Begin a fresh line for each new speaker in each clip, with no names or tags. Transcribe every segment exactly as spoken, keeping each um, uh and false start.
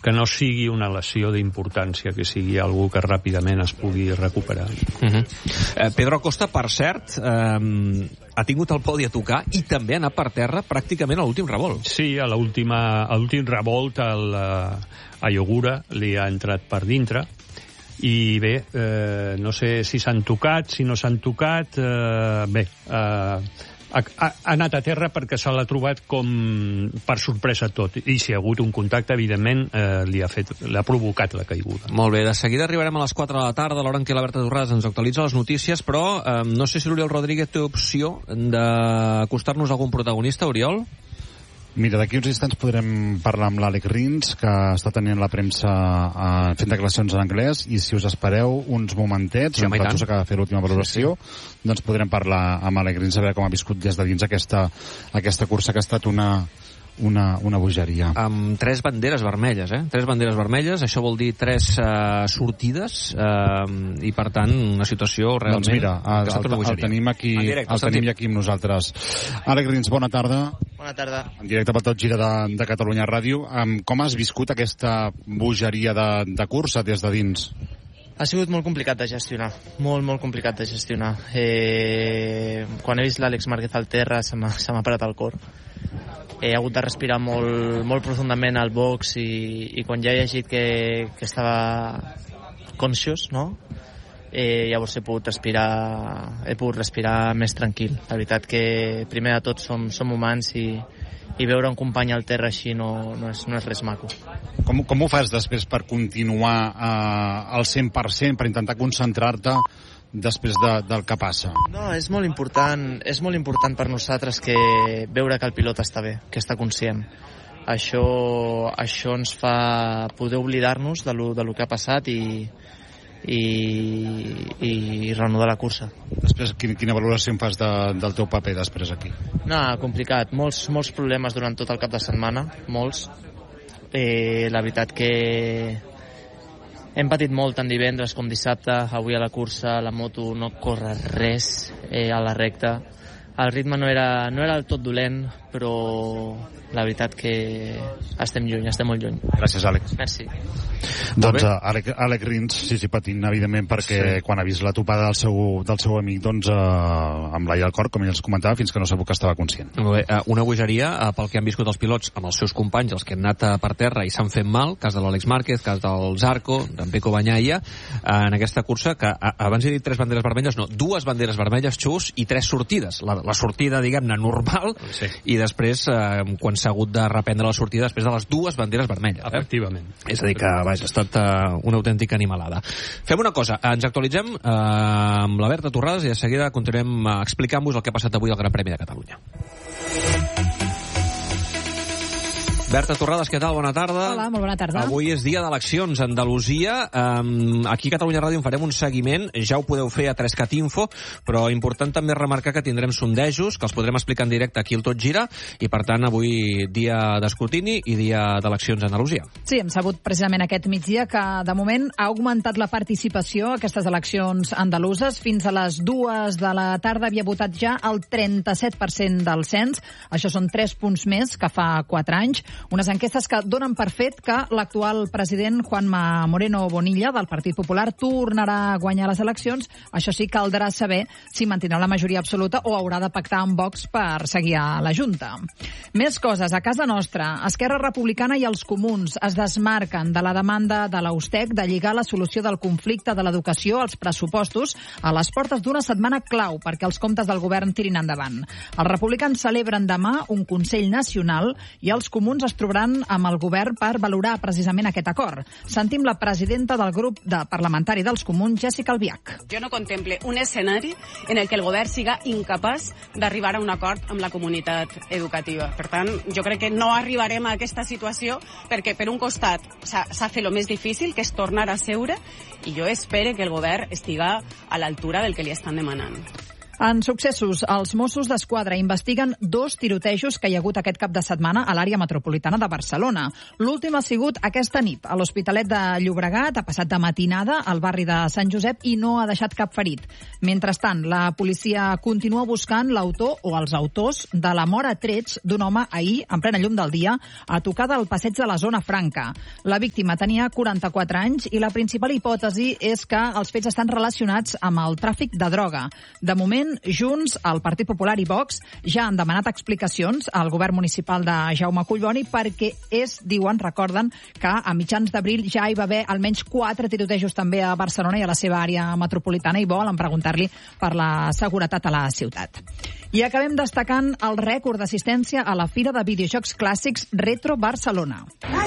que no sigui una lesió d'importància, que sigui algú que ràpidament es pugui recuperar.
Uh-huh. eh, Pedro Acosta, per cert, eh, ha tingut el podi a tocar i també ha anat per terra pràcticament a l'últim revolt.
Sí, a l'última, a l'últim revolt el, a Iogura li ha entrat per dintre i bé, eh, no sé si s'han tocat, si no s'han tocat, eh, bé, eh, ha, ha anat a terra perquè se l'ha trobat com per sorpresa tot, i si ha hagut un contacte, evidentment, eh, li ha fet, l'ha provocat la caiguda.
Molt bé, de seguida arribarem a les quatre de la tarda, a l'hora en què la Berta Torrades ens actualitza les notícies, però eh, no sé si l'Oriol Rodríguez té opció d'acostar-nos a algun protagonista, Oriol?
Mira, d'aquí uns instants podrem parlar amb l'Àlex Rins, que està tenint la premsa eh, fent declaracions en anglès, i si us espereu uns momentets,
sí,
en Plató s'acaba de fer l'última valoració, sí, sí. doncs podrem parlar amb Àlex Rins, a veure com ha viscut des de dins aquesta, aquesta cursa, que ha estat una... Una, una bogeria.
Amb tres banderes vermelles, eh? Tres banderes vermelles, això vol dir tres uh, sortides, uh, i per tant una situació realment...
Doncs mira, el, el, el tenim aquí, directe, el tenim aquí amb nosaltres. Àlex Rins, bona tarda.
Bona tarda.
En directe per Tot Gira de, de Catalunya Ràdio. Um, com has viscut aquesta bogeria de, de cursa des de dins?
Ha sigut molt complicat de gestionar, molt, molt complicat de gestionar. Eh, quan he vist l'Àlex Márquez al terra se m'ha, se m'ha parat el cor. He hagut de respirar molt, molt profundament al box i, i quan ja he llegit que, que estava conscious, no? Eh, llavors he pogut respirar he pogut respirar més tranquil. La veritat que primer de tot som, som humans i, i veure un company al terra així no, no, és, no és res maco.
Com, com ho fas després per continuar eh, al cent per cent, per intentar concentrar-te després de, del que passa?
No, és molt important, és molt important per nosaltres que veure que el pilot està bé, que està conscient. Això, això ens fa poder oblidar-nos de lo, de lo que ha passat i, i, i reanudar la cursa.
Després, quina, quina valoració en fas de, del teu paper després aquí?
No, complicat. Molts, molts problemes durant tot el cap de setmana, molts. Eh, la veritat que hem patit molt tant divendres com dissabte. Avui a la cursa la moto no corre res eh, a la recta. El ritme no era, no era del tot dolent, però la veritat que estem lluny, estem molt lluny.
Gràcies, Àlex.
Merci.
Doncs uh, Àlex, Àlex Rins, sí, sí, patint, evidentment, perquè sí, quan ha vist la topada del seu, del seu amic, doncs, uh, amb l'ai al cor, com ell els comentava, fins que no sabut que estava conscient.
Molt bé, uh, una bogeria uh, pel que han viscut els pilots amb els seus companys, els que han anat uh, per terra i s'han fet mal, cas de l'Àlex Márquez, cas del Zarco, d'en Pecco Bagnaia, uh, en aquesta cursa, que uh, abans he dit tres banderes vermelles, no, dues banderes vermelles, Xus, i tres sortides. La, la sortida, diguem-ne, normal, sí, i després, uh, quan s'ha hagut de reprendre la sortida, després de les dues banderes vermelles. Eh?
Efectivament.
És a dir, que vaja, ha estat uh, una autèntica animalada. Fem una cosa, ens actualitzem uh, amb la Berta Torrades i de seguida continuem uh, explicant-vos el que ha passat avui al Gran Premi de Catalunya. Berta Torrades, què tal? Bona tarda.
Hola, molt bona tarda.
Avui és dia d'eleccions a Andalusia. Um, aquí a Catalunya Ràdio en farem un seguiment. Ja ho podeu fer a tres cat info, però important també remarcar que tindrem sondejos, que els podrem explicar en directe aquí al Tot Gira, i per tant avui dia d'escrutini i dia d'eleccions a Andalusia.
Sí, hem sabut precisament aquest migdia que de moment ha augmentat la participació a aquestes eleccions andaluses. Fins a les dues de la tarda havia votat ja el trenta-set per cent del cens. Això són tres punts més que fa quatre anys. Unes enquestes que donen per fet que l'actual president Juanma Moreno Bonilla del Partit Popular tornarà a guanyar les eleccions. Això sí, caldrà saber si mantindrà la majoria absoluta o haurà de pactar amb Vox per seguir a la Junta. Més coses. A casa nostra, Esquerra Republicana i els Comuns es desmarquen de la demanda de l'Austec de lligar la solució del conflicte de l'educació als pressupostos a les portes d'una setmana clau perquè els comptes del govern tirin endavant. Els republicans celebren demà un Consell Nacional i els Comuns es trobaran amb el govern per valorar precisament aquest acord. Sentim la presidenta del grup de parlamentari dels Comuns, Jessica Albiach.
Jo no contemple un escenari en el que el govern siga incapaç d'arribar a un acord amb la comunitat educativa. Per tant, jo crec que no arribarem a aquesta situació perquè, per un costat, s'ha fet el més difícil, que és tornar a seure, i jo espero que el govern estiga a l'altura del que li estan demanant.
En successos, els Mossos d'Esquadra investiguen dos tirotejos que hi ha hagut aquest cap de setmana a l'àrea metropolitana de Barcelona. L'últim ha sigut aquesta nit, a l'Hospitalet de Llobregat, ha passat de matinada al barri de Sant Josep i no ha deixat cap ferit. Mentrestant, la policia continua buscant l'autor o els autors de la mort a trets d'un home ahir, en plena llum del dia, a tocar del passeig de la Zona Franca. La víctima tenia quaranta-quatre anys i la principal hipòtesi és que els fets estan relacionats amb el tràfic de droga. De moment, Junts, el Partit Popular i Vox ja han demanat explicacions al govern municipal de Jaume Collboni perquè és, diuen, recorden, que a mitjans d'abril ja hi va haver almenys quatre tirotejos també a Barcelona i a la seva àrea metropolitana i volen preguntar-li per la seguretat a la ciutat. I acabem destacant el rècord d'assistència a la Fira de Videojocs Clàssics Retro Barcelona.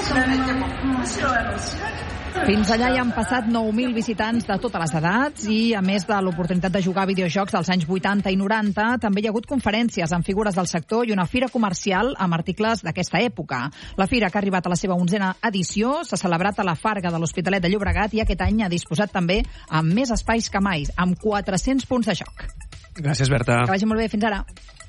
Fins allà hi han passat nou mil visitants de totes les edats i, a més de l'oportunitat de jugar a videojocs dels anys vuitanta i noranta, també hi ha hagut conferències amb figures del sector i una fira comercial amb articles d'aquesta època. La fira, que ha arribat a la seva onzena edició, s'ha celebrat a la Farga de l'Hospitalet de Llobregat i aquest any ha disposat també amb més espais que mai, amb quatre-cents punts de joc.
Gràcies, Berta.
Que vagi molt bé. Fins ara.